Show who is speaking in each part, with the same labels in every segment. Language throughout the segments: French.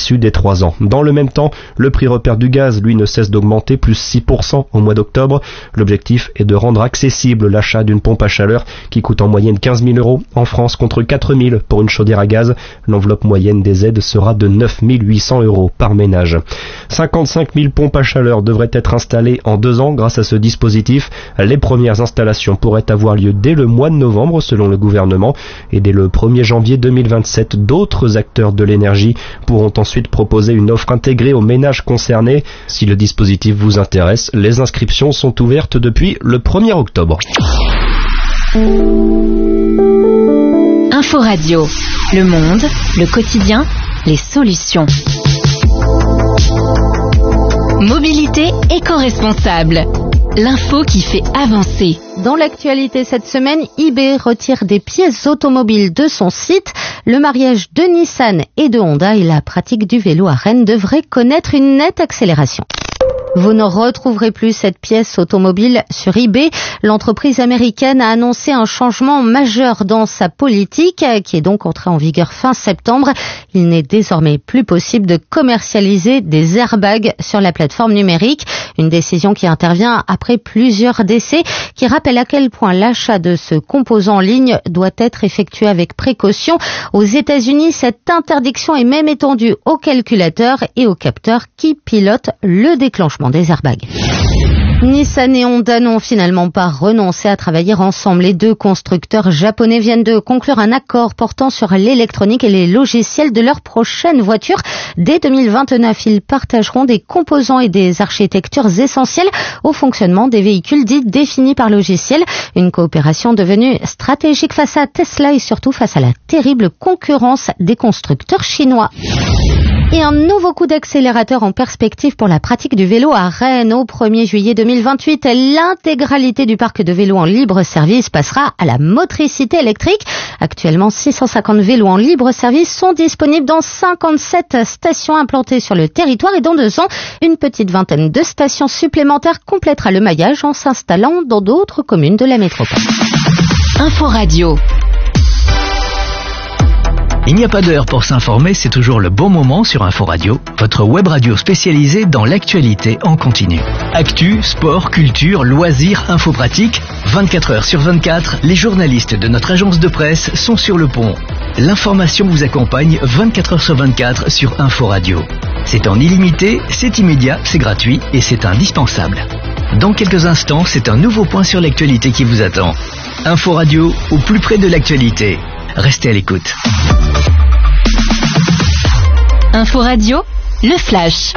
Speaker 1: au-dessus des 3 ans. Dans le même temps, le prix repère du gaz, lui, ne cesse d'augmenter, plus 6% au mois d'octobre. L'objectif est de rendre accessible l'achat d'une pompe à chaleur qui coûte en moyenne 15 000 € en France contre 4 000 pour une chaudière à gaz. L'enveloppe moyenne des aides sera de 9 800 € par ménage. 55 000 pompes à chaleur devraient être installées en 2 ans grâce à ce dispositif. Les premières installations pourraient avoir lieu dès le mois de novembre selon le gouvernement et dès le 1er janvier 2027, d'autres acteurs de l'énergie pourront ensuite proposer une offre intégrée aux ménages concernés. Si le dispositif vous intéresse, les inscriptions sont ouvertes depuis le 1er octobre.
Speaker 2: Info Radio, le monde, le quotidien, les solutions. Mobilité éco-responsable. L'info qui fait avancer.
Speaker 3: Dans l'actualité cette semaine, eBay retire des pièces automobiles de son site. Le mariage de Nissan et de Honda et la pratique du vélo à Rennes devraient connaître une nette accélération. Vous ne retrouverez plus cette pièce automobile sur eBay. L'entreprise américaine a annoncé un changement majeur dans sa politique, qui est donc entrée en vigueur fin septembre. Il n'est désormais plus possible de commercialiser des airbags sur la plateforme numérique. Une décision qui intervient après plusieurs décès, qui rappelle à quel point l'achat de ce composant en ligne doit être effectué avec précaution. Aux États-Unis, cette interdiction est même étendue aux calculateurs et aux capteurs qui pilotent le déclenchement des airbags. Nissan et Honda n'ont finalement pas renoncé à travailler ensemble. Les deux constructeurs japonais viennent de conclure un accord portant sur l'électronique et les logiciels de leur prochaine voiture. Dès 2029, ils partageront des composants et des architectures essentielles au fonctionnement des véhicules dits définis par logiciel. Une coopération devenue stratégique face à Tesla et surtout face à la terrible concurrence des constructeurs chinois. Et un nouveau coup d'accélérateur en perspective pour la pratique du vélo à Rennes. Au 1er juillet 2028, l'intégralité du parc de vélos en libre service passera à la motricité électrique. Actuellement, 650 vélos en libre service sont disponibles dans 57 stations implantées sur le territoire et dans 2 ans, une petite vingtaine de stations supplémentaires complétera le maillage en s'installant dans d'autres communes de la métropole.
Speaker 2: Info Radio.
Speaker 4: Il n'y a pas d'heure pour s'informer, c'est toujours le bon moment sur Info Radio, votre web radio spécialisée dans l'actualité en continu. Actu, sport, culture, loisirs, info pratique, 24 heures sur 24, les journalistes de notre agence de presse sont sur le pont. L'information vous accompagne 24 heures sur 24 sur Info Radio. C'est en illimité, c'est immédiat, c'est gratuit et c'est indispensable. Dans quelques instants, c'est un nouveau point sur l'actualité qui vous attend. Info Radio, au plus près de l'actualité. Restez à l'écoute.
Speaker 2: Info Radio, le flash.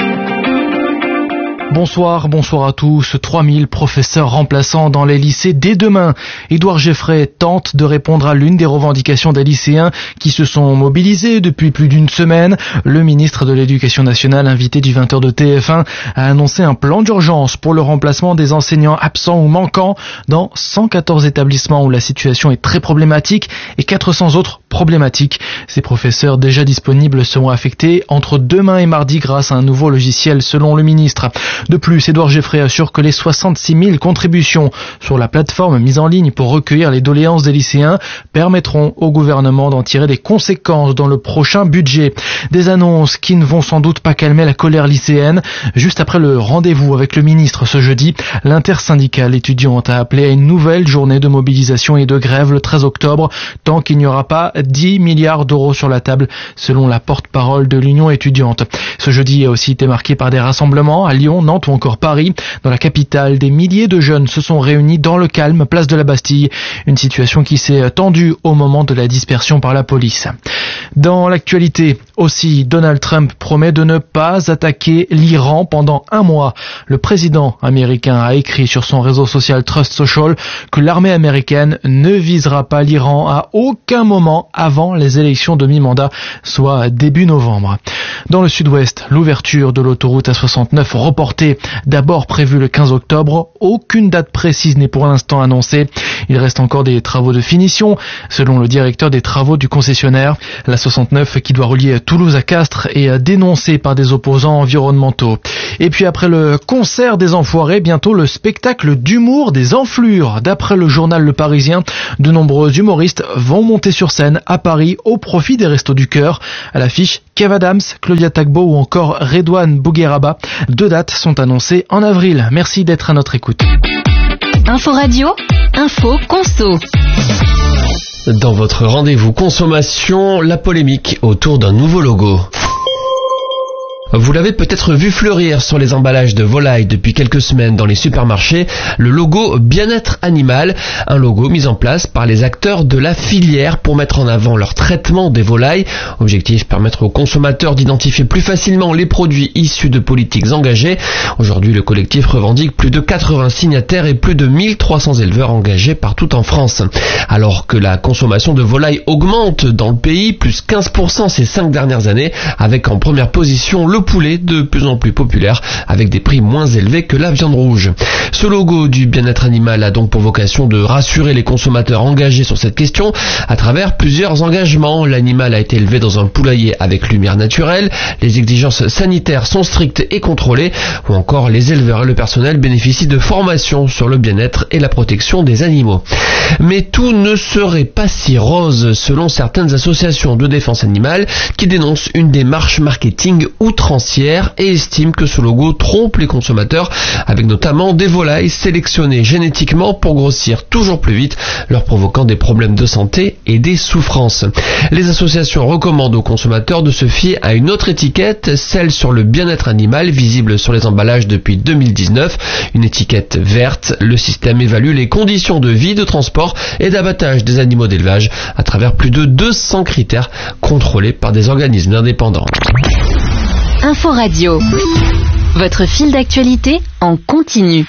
Speaker 5: Bonsoir à tous. 3000 professeurs remplaçants dans les lycées dès demain. Édouard Geffray tente de répondre à l'une des revendications des lycéens qui se sont mobilisés depuis plus d'une semaine. Le ministre de l'Éducation nationale, invité du 20h de TF1, a annoncé un plan d'urgence pour le remplacement des enseignants absents ou manquants dans 114 établissements où la situation est très problématique et 400 autres problématiques. Ces professeurs déjà disponibles seront affectés entre demain et mardi grâce à un nouveau logiciel selon le ministre. De plus, Édouard Geffray assure que les 66 000 contributions sur la plateforme mise en ligne pour recueillir les doléances des lycéens permettront au gouvernement d'en tirer des conséquences dans le prochain budget. Des annonces qui ne vont sans doute pas calmer la colère lycéenne. Juste après le rendez-vous avec le ministre ce jeudi, l'intersyndicale étudiante a appelé à une nouvelle journée de mobilisation et de grève le 13 octobre, tant qu'il n'y aura pas 10 milliards d'euros sur la table, selon la porte-parole de l'Union étudiante. Ce jeudi a aussi été marqué par des rassemblements à Lyon, Nantes ou encore Paris. Dans la capitale, des milliers de jeunes se sont réunis dans le calme, place de la Bastille. Une situation qui s'est tendue au moment de la dispersion par la police. Dans l'actualité aussi, Donald Trump promet de ne pas attaquer l'Iran pendant 1 mois. Le président américain a écrit sur son réseau social Trust Social que l'armée américaine ne visera pas l'Iran à aucun moment avant les élections de mi-mandat, soit début novembre. Dans le sud-ouest, l'ouverture de l'autoroute A69 reportée reporté. D'abord prévu le 15 octobre, aucune date précise n'est pour l'instant annoncée. Il reste encore des travaux de finition, selon le directeur des travaux du concessionnaire. La 69 qui doit relier Toulouse à Castres est dénoncée par des opposants environnementaux. Et puis après le concert des Enfoirés, bientôt le spectacle d'humour des Enflures. D'après le journal Le Parisien, de nombreux humoristes vont monter sur scène à Paris au profit des Restos du Cœur. À l'affiche, Kev Adams, Claudia Tagbo ou encore Redouane Bougueraba. 2 dates sont annoncées en avril. Merci d'être à notre écoute.
Speaker 2: Info Radio, info conso.
Speaker 6: Dans votre rendez-vous consommation, la polémique autour d'un nouveau logo. Vous l'avez peut-être vu fleurir sur les emballages de volailles depuis quelques semaines dans les supermarchés, le logo Bien-être Animal, un logo mis en place par les acteurs de la filière pour mettre en avant leur traitement des volailles. Objectif, permettre aux consommateurs d'identifier plus facilement les produits issus de politiques engagées. Aujourd'hui, le collectif revendique plus de 80 signataires et plus de 1300 éleveurs engagés partout en France. Alors que la consommation de volailles augmente dans le pays, plus 15% ces 5 dernières années, avec en première position le poulet de plus en plus populaire avec des prix moins élevés que la viande rouge. Ce logo du bien-être animal a donc pour vocation de rassurer les consommateurs engagés sur cette question à travers plusieurs engagements. L'animal a été élevé dans un poulailler avec lumière naturelle, les exigences sanitaires sont strictes et contrôlées, ou encore les éleveurs et le personnel bénéficient de formations sur le bien-être et la protection des animaux. Mais tout ne serait pas si rose selon certaines associations de défense animale qui dénoncent une démarche marketing outrancière et estime que ce logo trompe les consommateurs avec notamment des volailles sélectionnées génétiquement pour grossir toujours plus vite, leur provoquant des problèmes de santé et des souffrances. Les associations recommandent aux consommateurs de se fier à une autre étiquette, celle sur le bien-être animal visible sur les emballages depuis 2019, une étiquette verte. Le système évalue les conditions de vie, de transport et d'abattage des animaux d'élevage à travers plus de 200 critères contrôlés par des organismes indépendants.
Speaker 2: Info Radio, votre fil d'actualité en continu.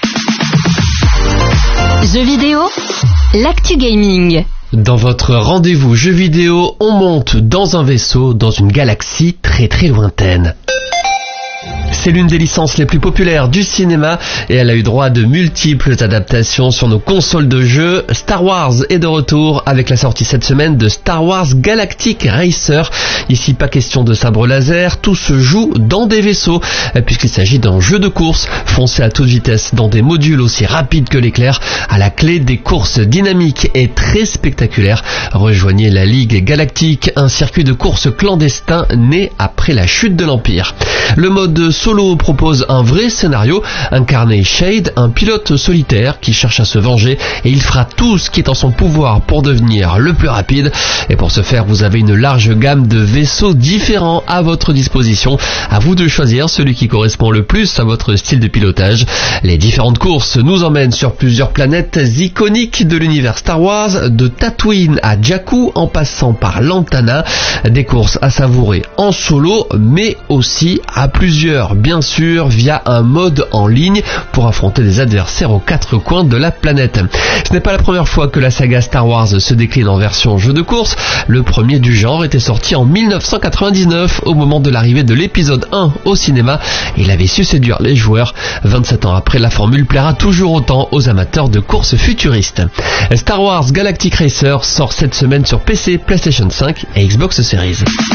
Speaker 2: Jeux vidéo, l'actu gaming.
Speaker 6: Dans votre rendez-vous jeux vidéo, on monte dans un vaisseau dans une galaxie très très lointaine. C'est l'une des licences les plus populaires du cinéma et elle a eu droit à de multiples adaptations sur nos consoles de jeux. Star Wars est de retour avec la sortie cette semaine de Star Wars Galactic Racer. Ici, pas question de sabre laser, tout se joue dans des vaisseaux puisqu'il s'agit d'un jeu de course. Foncez à toute vitesse dans des modules aussi rapides que l'éclair. À la clé, des courses dynamiques et très spectaculaires. Rejoignez la Ligue Galactique, un circuit de course clandestin né après la chute de l'Empire. Le mode solo propose un vrai scénario. Incarnez Shade, un pilote solitaire qui cherche à se venger et il fera tout ce qui est en son pouvoir pour devenir le plus rapide. Et pour ce faire, vous avez une large gamme de vaisseaux différents à votre disposition. À vous de choisir celui qui correspond le plus à votre style de pilotage. Les différentes courses nous emmènent sur plusieurs planètes iconiques de l'univers Star Wars, de Tatooine à Jakku en passant par Lantana. Des courses à savourer en solo mais aussi à plusieurs, bien sûr, via un mode en ligne pour affronter des adversaires aux 4 coins de la planète. Ce n'est pas la première fois que la saga Star Wars se décline en version jeu de course. Le premier du genre était sorti en 1999 au moment de l'arrivée de l'épisode 1 au cinéma. Il avait su séduire les joueurs. 27 ans après, la formule plaira toujours autant aux amateurs de courses futuristes. Star Wars Galactic Racer sort cette semaine sur PC, PlayStation 5 et Xbox Series.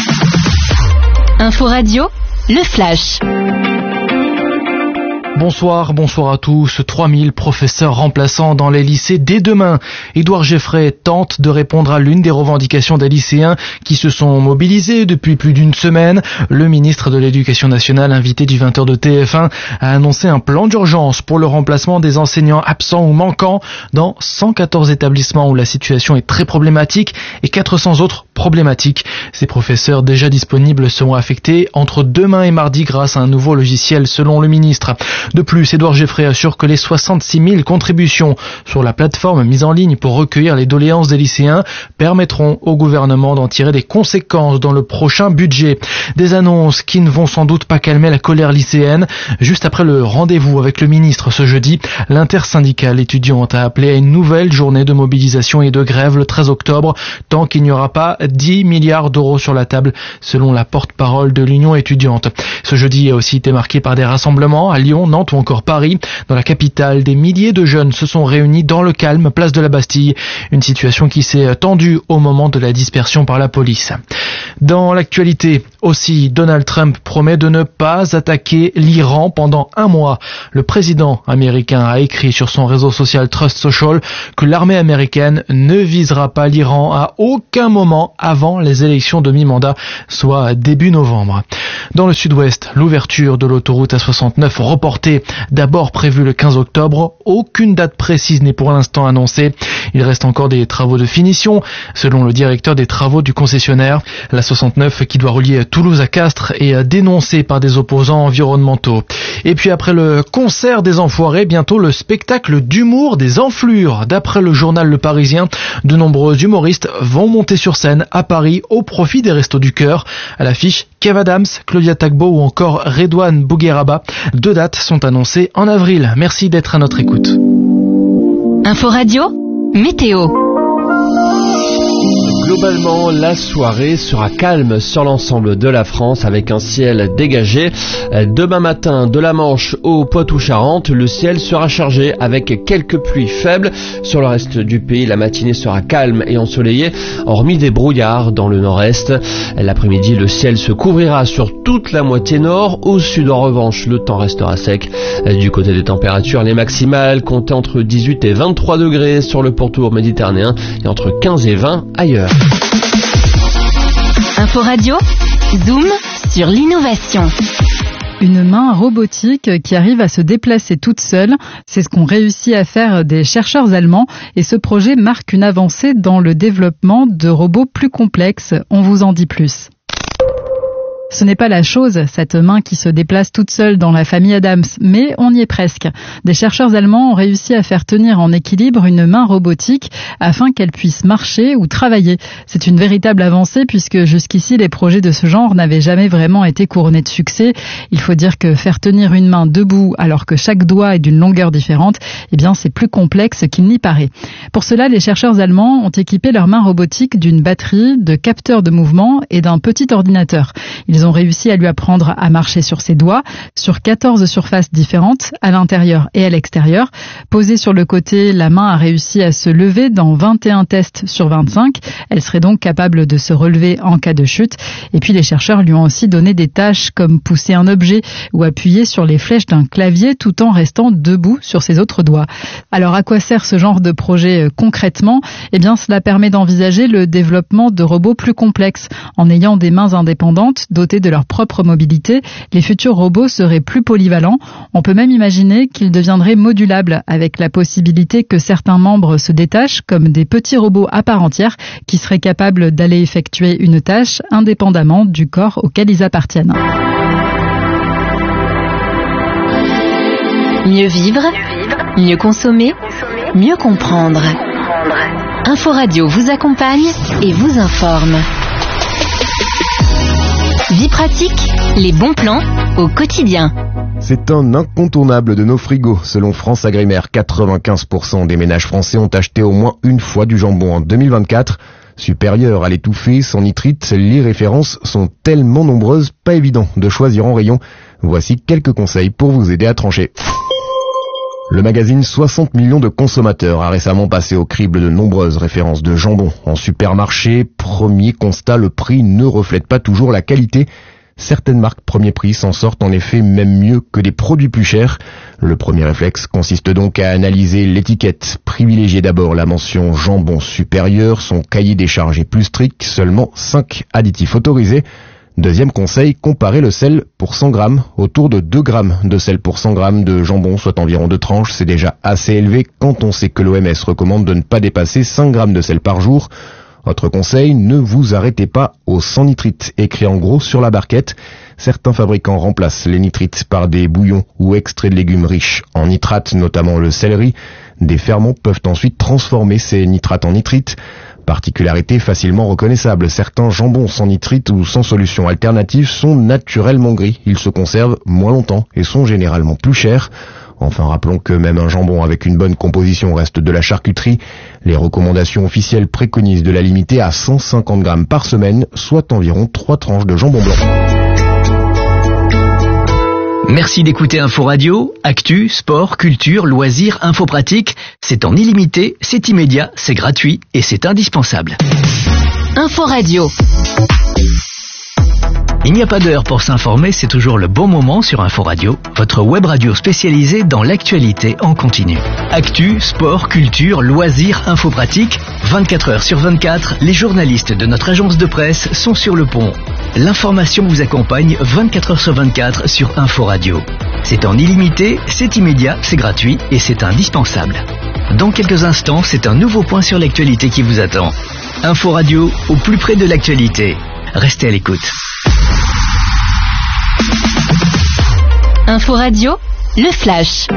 Speaker 2: Info Radio, le Flash.
Speaker 5: Bonsoir à tous. 3000 professeurs remplaçants dans les lycées dès demain. Édouard Geffray tente de répondre à l'une des revendications des lycéens qui se sont mobilisés depuis plus d'une semaine. Le ministre de l'Éducation nationale, invité du 20h de TF1, a annoncé un plan d'urgence pour le remplacement des enseignants absents ou manquants dans 114 établissements où la situation est très problématique et 400 autres problématiques. Ces professeurs déjà disponibles seront affectés entre demain et mardi grâce à un nouveau logiciel selon le ministre. De plus, Édouard Geffray assure que les 66 000 contributions sur la plateforme mise en ligne pour recueillir les doléances des lycéens permettront au gouvernement d'en tirer des conséquences dans le prochain budget. Des annonces qui ne vont sans doute pas calmer la colère lycéenne. Juste après le rendez-vous avec le ministre ce jeudi, l'intersyndicale étudiante a appelé à une nouvelle journée de mobilisation et de grève le 13 octobre, tant qu'il n'y aura pas 10 milliards d'euros sur la table, selon la porte-parole de l'Union étudiante. Ce jeudi a aussi été marqué par des rassemblements à Lyon, Nantes ou encore Paris. Dans la capitale, des milliers de jeunes se sont réunis dans le calme, place de la Bastille. Une situation qui s'est tendue au moment de la dispersion par la police. Dans l'actualité aussi, Donald Trump promet de ne pas attaquer l'Iran pendant un mois. Le président américain a écrit sur son réseau social Trust Social que l'armée américaine ne visera pas l'Iran à aucun moment avant les élections de mi-mandat, soit début novembre. Dans le sud-ouest, l'ouverture de l'autoroute A69 reportée, d'abord prévue le 15 octobre. Aucune date précise n'est pour l'instant annoncée. Il reste encore des travaux de finition, selon le directeur des travaux du concessionnaire. La 69 qui doit relier Toulouse à Castres est dénoncée par des opposants environnementaux. Et puis après le concert des Enfoirés, bientôt le spectacle d'humour des Enflures. D'après le journal Le Parisien, de nombreux humoristes vont monter sur scène à Paris au profit des Restos du Cœur. À l'affiche, Kev Adams, Claudia Tagbo ou encore Redouane Bougueraba. 2 dates sont annoncées en avril. Merci d'être à notre écoute.
Speaker 2: Info Radio, météo.
Speaker 6: Globalement, la soirée sera calme sur l'ensemble de la France avec un ciel dégagé. Demain matin, de la Manche au Poitou-Charentes, le ciel sera chargé avec quelques pluies faibles. Sur le reste du pays, la matinée sera calme et ensoleillée, hormis des brouillards dans le nord-est. L'après-midi, le ciel se couvrira sur toute la moitié nord. Au sud, en revanche, le temps restera sec. Du côté des températures, les maximales comptaient entre 18 et 23 degrés sur le pourtour méditerranéen et entre 15 et 20 ailleurs.
Speaker 2: Info Radio, zoom sur l'innovation.
Speaker 7: Une main robotique qui arrive à se déplacer toute seule, c'est ce qu'ont réussi à faire des chercheurs allemands et ce projet marque une avancée dans le développement de robots plus complexes. On vous en dit plus. Ce n'est pas la chose, cette main qui se déplace toute seule dans la famille Adams, mais on y est presque. Des chercheurs allemands ont réussi à faire tenir en équilibre une main robotique afin qu'elle puisse marcher ou travailler. C'est une véritable avancée puisque jusqu'ici les projets de ce genre n'avaient jamais vraiment été couronnés de succès. Il faut dire que faire tenir une main debout alors que chaque doigt est d'une longueur différente, eh bien c'est plus complexe qu'il n'y paraît. Pour cela, les chercheurs allemands ont équipé leur main robotique d'une batterie, de capteurs de mouvement et d'un petit ordinateur. Ils ont réussi à lui apprendre à marcher sur ses doigts, sur 14 surfaces différentes, à l'intérieur et à l'extérieur. Posée sur le côté, la main a réussi à se lever dans 21 tests sur 25. Elle serait donc capable de se relever en cas de chute. Et puis les chercheurs lui ont aussi donné des tâches comme pousser un objet ou appuyer sur les flèches d'un clavier tout en restant debout sur ses autres doigts. Alors à quoi sert ce genre de projet concrètement ? Eh bien cela permet d'envisager le développement de robots plus complexes. En ayant des mains indépendantes, dotées de leur propre mobilité, les futurs robots seraient plus polyvalents. On peut même imaginer qu'ils deviendraient modulables avec la possibilité que certains membres se détachent comme des petits robots à part entière qui seraient capables d'aller effectuer une tâche indépendamment du corps auquel ils appartiennent.
Speaker 2: Mieux vivre, mieux consommer, mieux comprendre. Info Radio vous accompagne et vous informe. Vie pratique, les bons plans au quotidien.
Speaker 8: C'est un incontournable de nos frigos. Selon France Agrimaire, 95% des ménages français ont acheté au moins une fois du jambon en 2024. Supérieur à l'étouffée, sans nitrite, les références sont tellement nombreuses, pas évident de choisir en rayon. Voici quelques conseils pour vous aider à trancher. Le magazine 60 millions de consommateurs a récemment passé au crible de nombreuses références de jambon. En supermarché, premier constat, le prix ne reflète pas toujours la qualité. Certaines marques premier prix s'en sortent en effet même mieux que des produits plus chers. Le premier réflexe consiste donc à analyser l'étiquette. Privilégier d'abord la mention jambon supérieur, son cahier des charges est plus strict, seulement 5 additifs autorisés. Deuxième conseil, comparer le sel pour 100 grammes. Autour de 2 grammes de sel pour 100 grammes de jambon, soit environ 2 tranches, c'est déjà assez élevé quand on sait que l'OMS recommande de ne pas dépasser 5 grammes de sel par jour. Autre conseil, ne vous arrêtez pas au sans nitrite, écrit en gros sur la barquette. Certains fabricants remplacent les nitrites par des bouillons ou extraits de légumes riches en nitrates, notamment le céleri. Des ferments peuvent ensuite transformer ces nitrates en nitrites. Particularité facilement reconnaissable, certains jambons sans nitrite ou sans solution alternative sont naturellement gris. Ils se conservent moins longtemps et sont généralement plus chers. Enfin, rappelons que même un jambon avec une bonne composition reste de la charcuterie. Les recommandations officielles préconisent de la limiter à 150 grammes par semaine, soit environ 3 tranches de jambon blanc.
Speaker 4: Merci d'écouter Info Radio. Actu, sport, culture, loisirs, info pratique. C'est en illimité, c'est immédiat, c'est gratuit et c'est indispensable.
Speaker 2: Info Radio.
Speaker 4: Il n'y a pas d'heure pour s'informer, c'est toujours le bon moment sur Info Radio, votre web radio spécialisée dans l'actualité en continu. Actu, sport, culture, loisirs, info pratique. 24 heures sur 24, les journalistes de notre agence de presse sont sur le pont. L'information vous accompagne 24 heures sur 24 sur Info Radio. C'est en illimité, c'est immédiat, c'est gratuit et c'est indispensable. Dans quelques instants, c'est un nouveau point sur l'actualité qui vous attend. Info Radio, au plus près de l'actualité. Restez à l'écoute.
Speaker 2: Info Radio, le flash.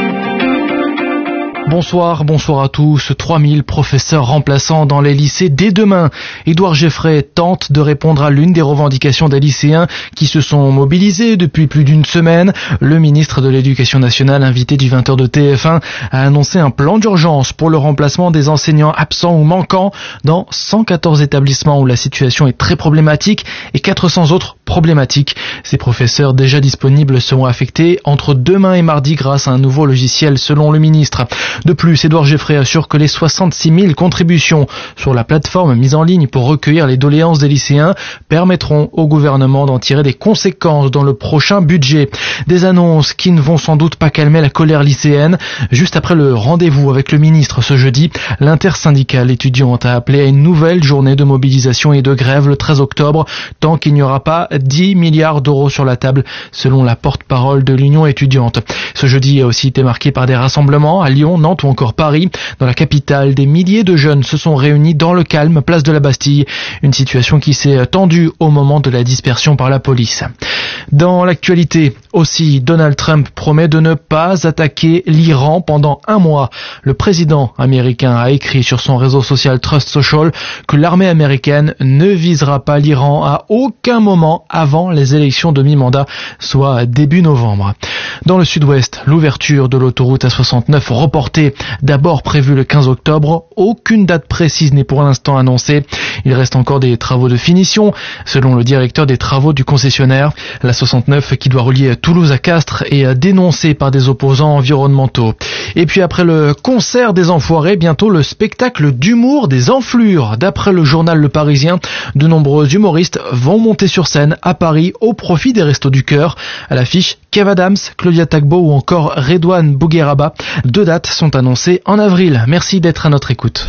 Speaker 5: Bonsoir à tous. 3000 professeurs remplaçants dans les lycées dès demain. Édouard Geffray tente de répondre à l'une des revendications des lycéens qui se sont mobilisés depuis plus d'une semaine. Le ministre de l'Éducation nationale, invité du 20h de TF1, a annoncé un plan d'urgence pour le remplacement des enseignants absents ou manquants dans 114 établissements où la situation est très problématique et 400 autres problématiques. Ces professeurs déjà disponibles seront affectés entre demain et mardi grâce à un nouveau logiciel selon le ministre. De plus, Édouard Geffray assure que les 66 000 contributions sur la plateforme mise en ligne pour recueillir les doléances des lycéens permettront au gouvernement d'en tirer des conséquences dans le prochain budget. Des annonces qui ne vont sans doute pas calmer la colère lycéenne. Juste après le rendez-vous avec le ministre ce jeudi, l'intersyndicale étudiante a appelé à une nouvelle journée de mobilisation et de grève le 13 octobre, tant qu'il n'y aura pas 10 milliards d'euros sur la table, selon la porte-parole de l'Union étudiante. Ce jeudi a aussi été marqué par des rassemblements à Lyon, Nantes ou encore Paris. Dans la capitale, des milliers de jeunes se sont réunis dans le calme, place de la Bastille. Une situation qui s'est tendue au moment de la dispersion par la police. Dans l'actualité aussi, Donald Trump promet de ne pas attaquer l'Iran pendant un mois. Le président américain a écrit sur son réseau social Trust Social que l'armée américaine ne visera pas l'Iran à aucun moment avant les élections de mi-mandat, soit début novembre. Dans le sud-ouest, l'ouverture de l'autoroute A69 reportée, d'abord prévue le 15 octobre. Aucune date précise n'est pour l'instant annoncée. Il reste encore des travaux de finition, selon le directeur des travaux du concessionnaire. La 69 qui doit relier Toulouse à Castres est dénoncée par des opposants environnementaux. Et puis après le concert des Enfoirés, bientôt le spectacle d'humour des Enflures. D'après le journal Le Parisien, de nombreux humoristes vont monter sur scène à Paris au profit des Restos du Cœur. À l'affiche, Kev Adams, Claudia Tagbo ou encore Redouane Bougueraba. 2 dates sont annoncées en avril. Merci d'être à notre écoute.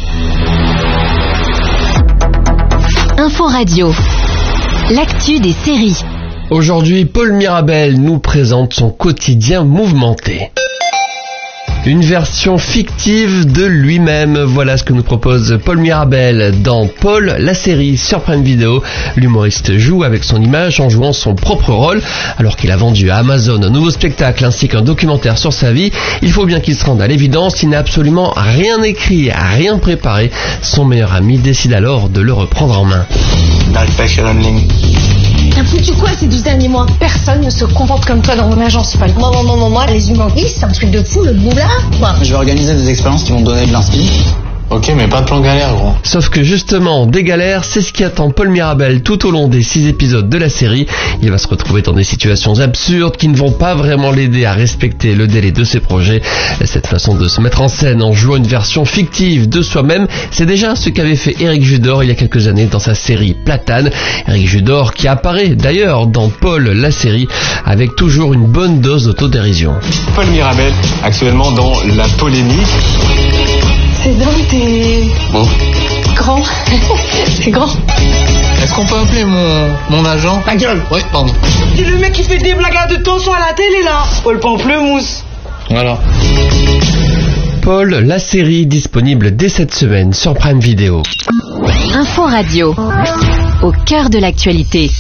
Speaker 2: Info Radio, l'actu des séries.
Speaker 6: Aujourd'hui, Paul Mirabel nous présente son quotidien mouvementé. Une version fictive de lui-même, voilà ce que nous propose Paul Mirabel dans Paul, la série sur Prime Video. L'humoriste joue avec son image en jouant son propre rôle. Alors qu'il a vendu à Amazon un nouveau spectacle ainsi qu'un documentaire sur sa vie, il faut bien qu'il se rende à l'évidence, il n'a absolument rien écrit, rien préparé. Son meilleur ami décide alors de le reprendre en main.
Speaker 9: T'as foutu quoi ces 12 derniers mois? Personne ne se comporte comme toi dans mon agence, Paul. Moi, les humoristes, c'est un truc de fou, le boulard, quoi.
Speaker 10: Je vais organiser des expériences qui vont donner de l'inspi. Ok, mais pas de plan galère, gros.
Speaker 6: Sauf que justement, des galères, c'est ce qui attend Paul Mirabel tout au long des 6 épisodes de la série. Il va se retrouver dans des situations absurdes qui ne vont pas vraiment l'aider à respecter le délai de ses projets. Cette façon de se mettre en scène en jouant une version fictive de soi-même, c'est déjà ce qu'avait fait Éric Judor il y a quelques années dans sa série Platane. Éric Judor qui apparaît d'ailleurs dans Paul, la série, avec toujours une bonne dose d'autodérision.
Speaker 10: Paul Mirabel, actuellement dans la polémique.
Speaker 9: C'est dingue, t'es...
Speaker 10: Bon.
Speaker 9: Grand. C'est grand.
Speaker 10: Est-ce qu'on peut appeler mon agent?
Speaker 9: Ta gueule.
Speaker 10: Ouais, pardon.
Speaker 9: C'est le mec qui fait des blagues de tension à la télé, là. Paul Pamplemousse.
Speaker 10: Voilà.
Speaker 6: Paul, la série disponible dès cette semaine sur Prime Video.
Speaker 2: Info Radio, au cœur de l'actualité.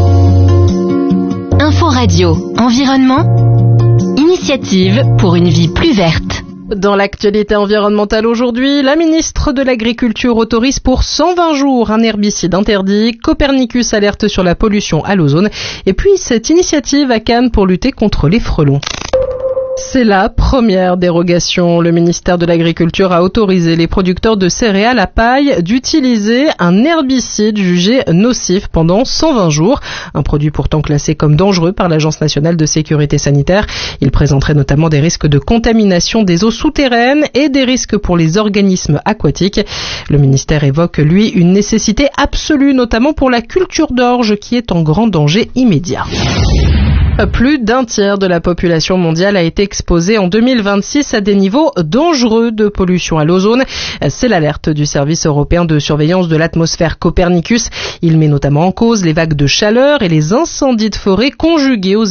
Speaker 2: Info Radio, environnement, initiative pour une vie plus verte.
Speaker 11: Dans l'actualité environnementale aujourd'hui, la ministre de l'Agriculture autorise pour 120 jours un herbicide interdit. Copernicus alerte sur la pollution à l'ozone. Et puis cette initiative à Cannes pour lutter contre les frelons. C'est la première dérogation. Le ministère de l'Agriculture a autorisé les producteurs de céréales à paille d'utiliser un herbicide jugé nocif pendant 120 jours. Un produit pourtant classé comme dangereux par l'Agence nationale de sécurité sanitaire. Il présenterait notamment des risques de contamination des eaux souterraines et des risques pour les organismes aquatiques. Le ministère évoque, lui, une nécessité absolue, notamment pour la culture d'orge qui est en grand danger immédiat. Plus d'un tiers de la population mondiale a été exposée en 2026 à des niveaux dangereux de pollution à l'ozone. C'est l'alerte du service européen de surveillance de l'atmosphère Copernicus. Il met notamment en cause les vagues de chaleur et les incendies de forêt conjugués aux